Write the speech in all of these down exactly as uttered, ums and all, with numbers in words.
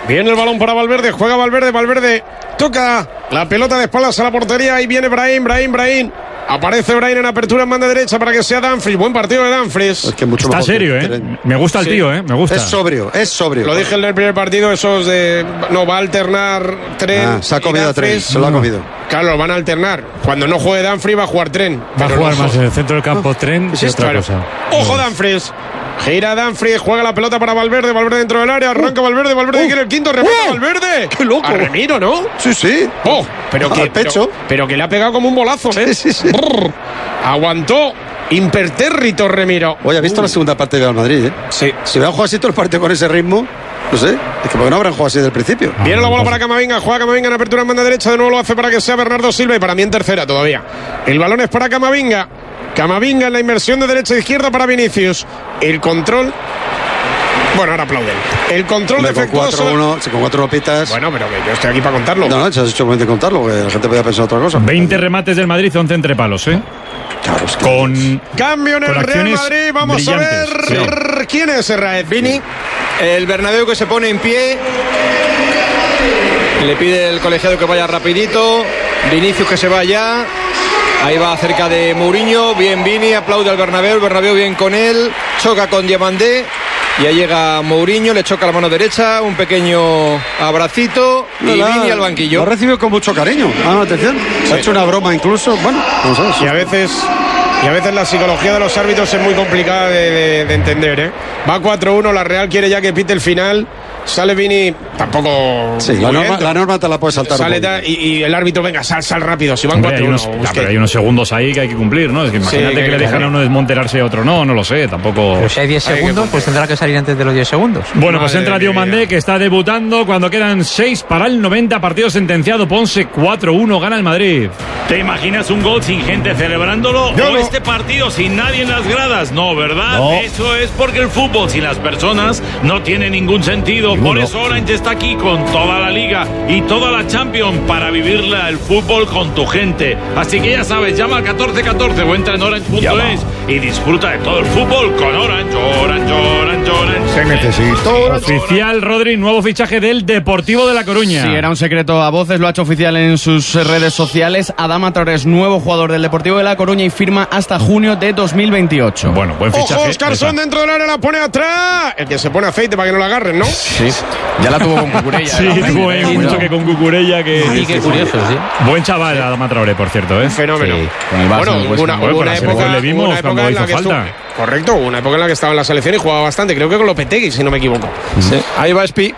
Viene el balón para Valverde, juega Valverde, Valverde toca la pelota de espaldas a la portería. Ahí viene Brahim, Brahim, Brahim. Aparece Brahim en apertura en banda derecha para que sea Dumfries. Buen partido de Dumfries. Es que mucho Está serio, ¿eh? Tren. Me gusta el Sí. tío, ¿eh? Me gusta. Es sobrio, es sobrio. Lo dije en el primer partido, esos de... No, va a alternar Tren. Ah, se ha comido y Tren, Dumfries. se lo ha comido. Claro, van a alternar. Cuando no juegue Dumfries va a jugar Tren. Va a Pero jugar no- más en el centro del campo Tren Sí, que otra Claro. cosa. Ojo Dumfries. Gira Dumfries, juega la pelota para Valverde, Valverde dentro del área, arranca Valverde, Valverde Uh. quiere el quinto, remata Uh. Valverde. ¡Qué loco! A Remiro, ¿no? Sí, sí. Oh, pero Al que, pecho. Pero, pero que le ha pegado como un bolazo, ¿eh? Sí, sí, sí. Brrr. Aguantó impertérrito Remiro. Oye, ¿has visto la segunda parte de Real Madrid, eh? Sí. Si hubieran jugado así todo el partido con ese ritmo, no sé, es que ¿por qué no habrán jugado así desde el principio? Viene la bola para Camavinga, juega Camavinga en apertura en banda derecha, de nuevo lo hace para que sea Bernardo Silva y para mí en tercera todavía. El balón es para Camavinga. Camavinga en la inversión de derecha a izquierda para Vinicius. El control... Bueno, ahora aplauden. El control Hombre, con defectuoso... cuatro uno, si con cuatro no pitas... Bueno, pero que yo estoy aquí para contarlo. No, no, se has hecho momento de contarlo, porque la gente podía pensar otra cosa. veinte remates del Madrid, once entre palos, ¿eh? Claro, es que- Con... Cambio en el Con Real acciones Madrid. Vamos a ver brillantes, quién es Herrera. Vini, el Bernabéu que se pone en pie. Le pide el colegiado que vaya rapidito. Vinicius que se va ya. Ahí va cerca de Mourinho. Bien Vini, aplaude al Bernabéu. El Bernabéu bien con él. Choca con Diamandé. Y ahí llega Mourinho, le choca la mano derecha. Un pequeño abracito. Y No, la- Vini al banquillo. Lo ha recibido con mucho cariño. Ah, atención. Se ha hecho una broma incluso. Bueno, vamos a ver. Y a veces... Y a veces la psicología de los árbitros es muy complicada de, de- de entender, ¿eh? Va cuatro uno, la Real quiere ya que pite el final. Sale Vini, tampoco... Sí, la muy norma, bien. la norma te la puedes saltar. Sale un poco. ta- y, y el árbitro, venga, sal, sal rápido. Si van Hombre, hay, cuatro uno, unos, Busquets. ah, pero hay unos segundos ahí que hay que cumplir, ¿no? Es que imagínate que que, le dejan claro. a uno desmonterarse y a otro no, no lo sé, tampoco... Pero si hay diez Hay que segundos, poner. pues tendrá que salir antes de los diez segundos. Bueno, pues Madre entra mía. Diomandé, que está debutando cuando quedan seis para el noventa, partido sentenciado. Ponce cuatro uno, gana el Madrid. ¿Te imaginas un gol sin gente celebrándolo? Yo ¿O no. este partido sin nadie en las gradas? No, ¿verdad? No. Eso es porque el fútbol sin las personas no tiene ningún sentido. Por Ninguno. eso Orange está aquí con toda la liga y toda la Champions para vivirla el fútbol con tu gente. Así que ya sabes, llama al catorce catorce o entra en orange punto es y disfruta de todo el fútbol con Orange, Orange, Orange, Orange. Se necesitó. Oficial, Rodri, nuevo fichaje del Deportivo de La Coruña. Sí, era un secreto a voces, lo ha hecho oficial en sus redes sociales. Adama Torres, nuevo jugador del Deportivo de La Coruña y firma hasta junio de dos mil veintiocho. Bueno, buen fichaje. Ojo, Oscarson Esa. dentro del área, la pone atrás. El que se pone aceite para que no la agarren, ¿no? Sí, ya la tuvo con Cucurella. Sí, ¿eh? tuvo ahí un choque con Cucurella que... Sí, qué curioso, sí. Buen chaval, Adama Traoré, por cierto, ¿eh? Fenómeno. Sí, con el Barça bueno, no hubo cuesta una, nada. hubo Con una la época, selección le vimos hubo una época cuando en la hizo que falta. estuvo- correcto, hubo una época en la que estaba en la selección y jugaba bastante. Creo que con Lopetegui, si no me equivoco. Sí, ahí va Espi.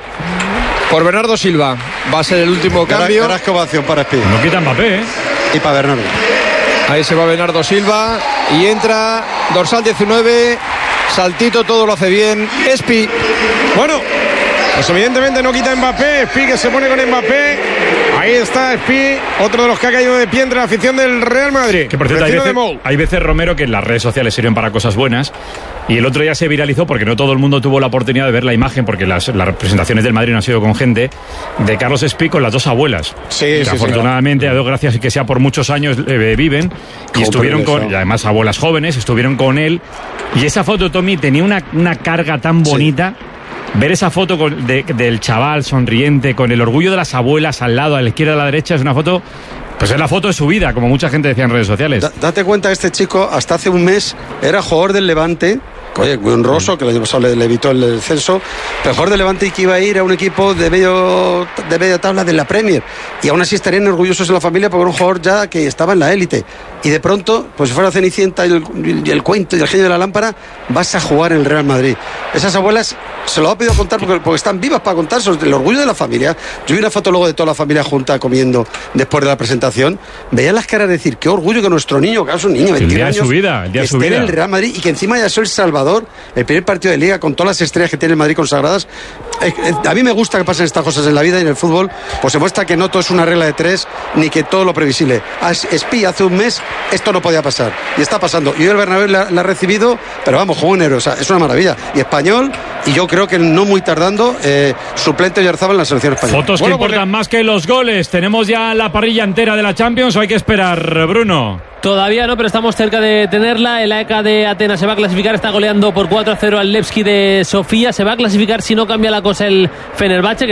Por Bernardo Silva. Va a ser el último cambio. Gran ovación para Espí No quita Mbappé, ¿eh? y para Bernardo. Ahí se va Bernardo Silva y entra dorsal diecinueve, saltito, todo lo hace bien. Espi. Bueno, pues evidentemente no quita Mbappé. Espi que se pone con Mbappé. Ahí está Espi, otro de los que ha caído de pie entre la afición del Real Madrid. Que por cierto, hay Vecino de veces, Mou. hay veces, Romero, que las redes sociales sirven para cosas buenas. Y el otro día se viralizó porque no todo el mundo tuvo la oportunidad de ver la imagen, porque las, las representaciones del Madrid no han sido con gente, de Carlos Espi con las dos abuelas. Sí, que sí, sí, afortunadamente, a Dios gracias y que sea por muchos años, eh, viven. Y Cómo estuvieron con, privilegiado. y además abuelas jóvenes, estuvieron con él. Y esa foto, Tommy, tenía una, una carga tan bonita. Ver esa foto con- de- del chaval sonriente, con el orgullo de las abuelas al lado, a la izquierda, a la derecha, es una foto... Pues es la foto de su vida, como mucha gente decía en redes sociales. Da- date cuenta, este chico hasta hace un mes era jugador del Levante. Oye, muy honroso, que el año pasado le, le evitó el descenso. Pero jugador del Levante y que iba a ir a un equipo de medio de media tabla de la Premier. Y aún así estarían orgullosos en la familia porque era un jugador ya que estaba en la élite. Y de pronto, pues si fuera Cenicienta y el, y el cuento y el genio de la lámpara, vas a jugar en el Real Madrid. Esas abuelas se lo ha pedido contar porque, porque están vivas para contar sobre el orgullo de la familia. Yo vi una foto luego de toda la familia junta comiendo después de la presentación. Veía las caras de decir, qué orgullo que nuestro niño, que es un niño, El veintiún día de años, su vida, el día que de su esté vida. en el Real Madrid y que encima ya soy el Salvador, el primer partido de Liga con todas las estrellas que tiene el Madrid consagradas. Eh, eh, a mí me gusta que pasen estas cosas en la vida y en el fútbol, pues se muestra que no todo es una regla de tres ni que todo lo previsible. A Espi hace un mes esto no podía pasar y está pasando. Y hoy el Bernabéu la, la ha recibido, pero vamos, juego en héroe, o sea, es una maravilla. Y español, y yo creo que no muy tardando, eh, suplente Oyarzabal en la selección española. Fotos Bueno, que pues importan más que los goles. ¿Tenemos ya la parrilla entera de la Champions o hay que esperar, Bruno? Todavía no, pero estamos cerca de tenerla. El A E K de Atenas se va a clasificar, está goleando por cuatro a cero al Levski de Sofía. Se va a clasificar si no cambia la cosa el Fenerbahce.